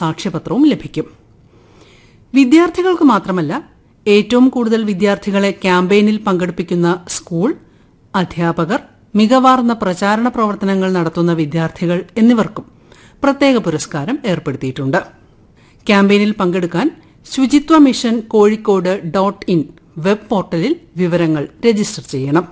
സാക്ഷ്യപത്രവും ലഭിക്കും. വിദ്യാർത്ഥികൾക്ക് മാത്രമല്ല, ഏറ്റവും കൂടുതൽ വിദ്യാർത്ഥികളെ ക്യാമ്പയിനിൽ പങ്കെടുപ്പിക്കുന്ന സ്കൂൾ, അധ്യാപകർ, മികവാർന്ന പ്രചാരണ പ്രവർത്തനങ്ങൾ നടത്തുന്ന വിദ്യാർത്ഥികൾ എന്നിവർക്കും പ്രത്യേക പുരസ്കാരം ഏർപ്പെടുത്തിയിട്ടുണ്ട്. ക്യാമ്പയിനിൽ പങ്കെടുക്കാൻ ശുചിത്വ മിഷൻ കോഴിക്കോട് .in വെബ് പോർട്ടലിൽ വിവരങ്ങൾ രജിസ്റ്റർ ചെയ്യണം.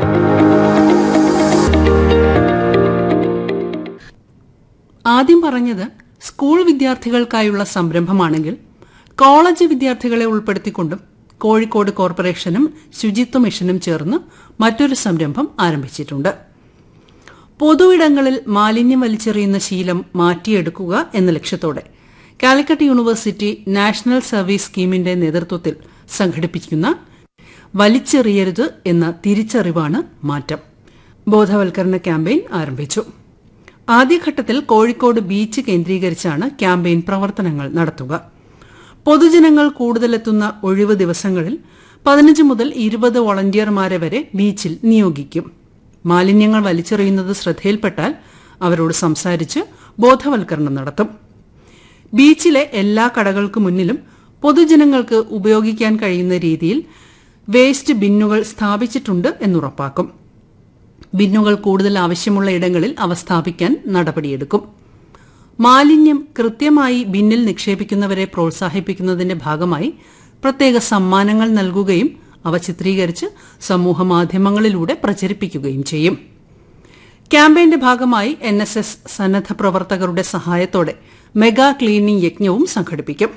ആദ്യം പറഞ്ഞത് സ്കൂൾ വിദ്യാർത്ഥികൾക്കായുള്ള സംരംഭമാണെങ്കിൽ, കോളേജ് വിദ്യാർത്ഥികളെ ഉൾപ്പെടുത്തിക്കൊണ്ടും കോഴിക്കോട് കോർപ്പറേഷനും ശുചിത്വ മിഷനും ചേർന്ന് മറ്റൊരു സംരംഭം ആരംഭിച്ചിട്ടുണ്ട്. പൊതുയിടങ്ങളിൽ മാലിന്യം വലിച്ചെറിയുന്ന ശീലം മാറ്റിയെടുക്കുക എന്ന ലക്ഷ്യത്തോടെ കാലിക്കറ്റ് യൂണിവേഴ്സിറ്റി നാഷണൽ സർവീസ് സ്കീമിന്റെ നേതൃത്വത്തിൽ സംഘടിപ്പിക്കുന്ന വലിച്ചെറിയരുത് എന്ന തിരിച്ചറിവാണ് മാറ്റം ബോധവൽക്കരണ ക്യാമ്പയിൻ ആരംഭിച്ചു. ആദ്യഘട്ടത്തിൽ കോഴിക്കോട് ബീച്ച് കേന്ദ്രീകരിച്ചാണ് ക്യാമ്പയിൻ പ്രവർത്തനങ്ങൾ നടത്തുക. പൊതുജനങ്ങൾ കൂടുതലെത്തുന്ന ഒഴിവ് ദിവസങ്ങളിൽ 15 മുതൽ 20 വോളണ്ടിയർമാരെ വരെ ബീച്ചിൽ നിയോഗിക്കും. മാലിന്യങ്ങൾ വലിച്ചെറിയുന്നത് ശ്രദ്ധയിൽപ്പെട്ടാൽ അവരോട് സംസാരിച്ച് ബോധവൽക്കരണം നടത്തും. ബീച്ചിലെ എല്ലാ കടകൾക്ക് മുന്നിലും പൊതുജനങ്ങൾക്ക് ഉപയോഗിക്കാൻ കഴിയുന്ന രീതിയിൽ വേസ്റ്റ് ബിന്നുകൾ സ്ഥാപിച്ചിട്ടുണ്ട് എന്നുറപ്പാക്കും. ബിന്നുകൾ കൂടുതൽ ആവശ്യമുള്ള ഇടങ്ങളിൽ അവ സ്ഥാപിക്കാൻ നടപടിയെടുക്കും. മാലിന്യം കൃത്യമായി ബിന്നിൽ നിക്ഷേപിക്കുന്നവരെ പ്രോത്സാഹിപ്പിക്കുന്നതിന്റെ ഭാഗമായി പ്രത്യേക സമ്മാനങ്ങൾ നൽകുകയും അവ ചിത്രീകരിച്ച് സമൂഹമാധ്യമങ്ങളിലൂടെ പ്രചരിപ്പിക്കുകയും ചെയ്യും. ക്യാമ്പയിന്റെ ഭാഗമായി NSS സന്നദ്ധ പ്രവർത്തകരുടെ സഹായത്തോടെ മെഗാ ക്ലീനിംഗ് യജ്ഞവും സംഘടിപ്പിക്കും.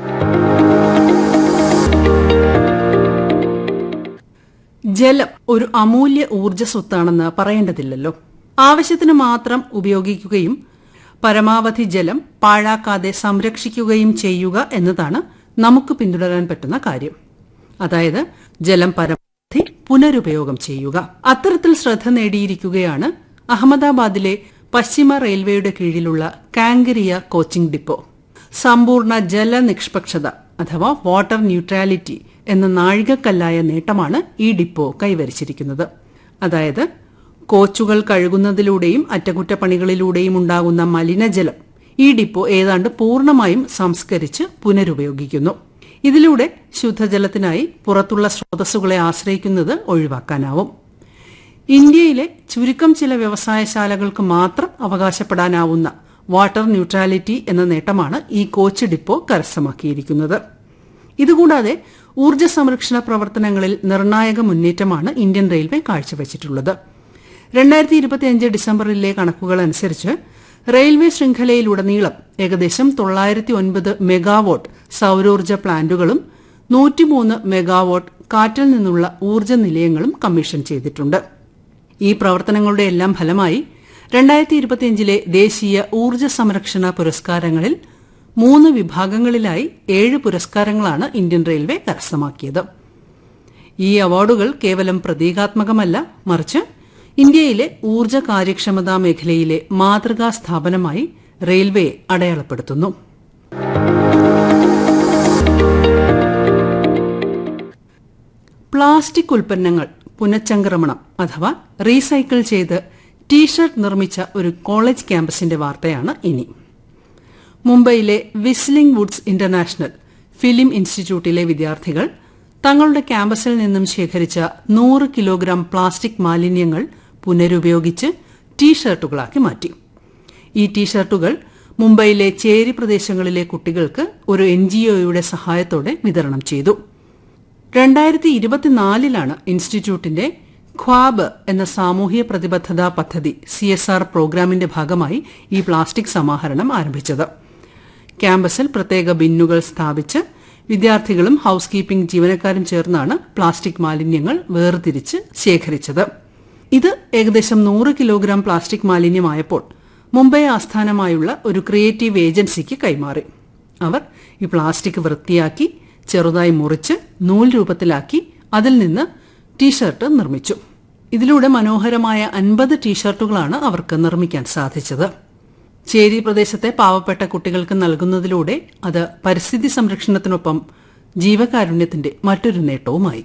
ജലം ഒരു അമൂല്യ ഊർജ്ജ സ്വത്താണെന്ന് പറയേണ്ടതില്ലല്ലോ. ആവശ്യത്തിന് മാത്രം ഉപയോഗിക്കുകയും പരമാവധി ജലം പാഴാക്കാതെ സംരക്ഷിക്കുകയും ചെയ്യുക എന്നതാണ് നമുക്ക് പിന്തുടരാൻ പറ്റുന്ന കാര്യം. അതായത് ജലം പരമാവധി പുനരുപയോഗം ചെയ്യുക. അത്തരത്തിൽ ശ്രദ്ധ നേടിയിരിക്കുകയാണ് അഹമ്മദാബാദിലെ പശ്ചിമ റെയിൽവേയുടെ കീഴിലുള്ള കാങ്കരിയ കോച്ചിംഗ് ഡിപ്പോ. സമ്പൂർണ്ണ ജലനിഷ്പക്ഷത അഥവാ വാട്ടർ ന്യൂട്രാലിറ്റി എന്ന നാഴികക്കല്ലായ നേട്ടമാണ് ഈ ഡിപ്പോ കൈവരിച്ചിരിക്കുന്നത്. അതായത് കോച്ചുകൾ കഴുകുന്നതിലൂടെയും അറ്റകുറ്റപ്പണികളിലൂടെയും ഉണ്ടാകുന്ന മലിനജലം ഈ ഡിപ്പോ ഏതാണ്ട് പൂർണ്ണമായും സംസ്കരിച്ച് പുനരുപയോഗിക്കുന്നു. ഇതിലൂടെ ശുദ്ധജലത്തിനായി പുറത്തുള്ള സ്രോതസ്സുകളെ ആശ്രയിക്കുന്നത് ഒഴിവാക്കാനാവും. ഇന്ത്യയിലെ ചുരുക്കം ചില വ്യവസായശാലകൾക്ക് മാത്രം അവകാശപ്പെടാനാവുന്ന വാട്ടർ ന്യൂട്രാലിറ്റി എന്ന നേട്ടമാണ് ഈ കോച്ച് ഡിപ്പോ കരസ്ഥമാക്കിയിരിക്കുന്നത്. ഇതുകൂടാതെ ഊർജ്ജ സംരക്ഷണ പ്രവർത്തനങ്ങളിൽ നിർണായക മുന്നേറ്റമാണ് ഇന്ത്യൻ റെയിൽവേ കാഴ്ചവച്ചിട്ടുള്ളത്. 2025 ഡിസംബറിലെ കണക്കുകൾ അനുസരിച്ച് റെയിൽവേ ശൃംഖലയിലുടനീളം ഏകദേശം 909 മെഗാവാട്ട് സൌരോർജ്ജ പ്ലാന്റുകളും 103 മെഗാവാട്ട് കാറ്റിൽ നിന്നുള്ള ഊർജ്ജ നിലയങ്ങളും കമ്മീഷൻ ചെയ്തിട്ടുണ്ട്. ഈ പ്രവർത്തനങ്ങളുടെ എല്ലാം ഫലമായി 2025 ദേശീയ ഊർജ്ജ സംരക്ഷണ പുരസ്കാരങ്ങളിൽ 3 വിഭാഗങ്ങളിലായി 7 പുരസ്കാരങ്ങളാണ് ഇന്ത്യൻ റെയിൽവേ കരസ്ഥമാക്കിയത്. ഈ അവാർഡുകൾ കേവലം പ്രതീകാത്മകമല്ല, മറിച്ച് ഇന്ത്യയിലെ ഊർജ്ജ കാര്യക്ഷമതാ മേഖലയിലെ മാതൃകാ സ്ഥാപനമായി റെയിൽവേയെ അടയാളപ്പെടുത്തുന്നു. പ്ലാസ്റ്റിക് ഉൽപ്പന്നങ്ങൾ പുനഃചംക്രമണം അഥവാ റീസൈക്കിൾ ചെയ്ത് ടീഷർട്ട് നിർമ്മിച്ച ഒരു കോളേജ് ക്യാമ്പസിന്റെ വാർത്തയാണ് ഇനി. മുംബൈയിലെ വിസ്ലിംഗ് വുഡ്സ് ഇന്റർനാഷണൽ ഫിലിം ഇൻസ്റ്റിറ്റ്യൂട്ടിലെ വിദ്യാർത്ഥികൾ തങ്ങളുടെ ക്യാമ്പസിൽ നിന്നും ശേഖരിച്ച 100 കിലോഗ്രാം പ്ലാസ്റ്റിക് മാലിന്യങ്ങൾ പുനരുപയോഗിച്ച് ടീഷർട്ടുകളാക്കി മാറ്റി. ഈ ടീഷർട്ടുകൾ മുംബൈയിലെ ചേരി പ്രദേശങ്ങളിലെ കുട്ടികൾക്ക് ഒരു NGOയുടെ സഹായത്തോടെ വിതരണം ചെയ്തു. 2024 ഇൻസ്റ്റിറ്റ്യൂട്ടിന്റെ ഖ്വാബ് എന്ന സാമൂഹ്യ പ്രതിബദ്ധതാ പദ്ധതി CSR പ്രോഗ്രാമിന്റെ ഭാഗമായി ഈ പ്ലാസ്റ്റിക് സമാഹരണം ആരംഭിച്ചത്. ക്യാമ്പസിൽ പ്രത്യേക ബിന്നുകൾ സ്ഥാപിച്ച് വിദ്യാർത്ഥികളും ഹൌസ് കീപ്പിംഗ് ജീവനക്കാരും ചേർന്നാണ് പ്ലാസ്റ്റിക് മാലിന്യങ്ങൾ വേർതിരിച്ച് ശേഖരിച്ചത്. ഇത് ഏകദേശം 100 കിലോഗ്രാം പ്ലാസ്റ്റിക് മാലിന്യമായപ്പോൾ മുംബൈ ആസ്ഥാനമായുള്ള ഒരു ക്രിയേറ്റീവ് ഏജൻസിക്ക് കൈമാറി. അവർ ഈ പ്ലാസ്റ്റിക് വൃത്തിയാക്കി ചെറുതായി മുറിച്ച് നൂൽ രൂപത്തിലാക്കി അതിൽ നിന്ന് ടീഷർട്ട് നിർമ്മിച്ചു. ഇതിലൂടെ മനോഹരമായ 50 ടീഷർട്ടുകളാണ് അവർക്ക് നിർമ്മിക്കാൻ സാധിച്ചത്. ചേരി പ്രദേശത്തെ പാവപ്പെട്ട കുട്ടികൾക്ക് നൽകുന്നതിലൂടെ അത് പരിസ്ഥിതി സംരക്ഷണത്തിനൊപ്പം ജീവകാരുണ്യത്തിന്റെ മറ്റൊരു നേട്ടവുമായി.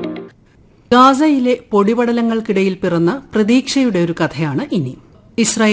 ഗാസയിലെ പൊടിപടലങ്ങൾക്കിടയിൽ പിറന്ന പ്രതീക്ഷയുടെ ഒരു കഥയാണ് ഇനി. ഇസ്രായേൽ